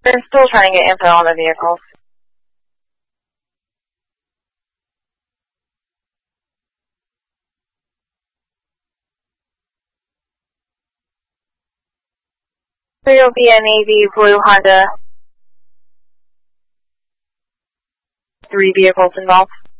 They're still trying to get info on the vehicles. There will be a navy blue Honda. 3 vehicles involved.